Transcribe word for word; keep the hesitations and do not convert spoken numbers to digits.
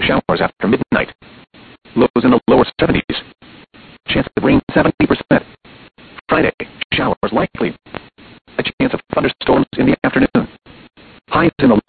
with showers after midnight. Lows in the lower seventies. Chance of rain seventy percent. Friday, showers likely. A chance of thunderstorms in the afternoon. Highs in the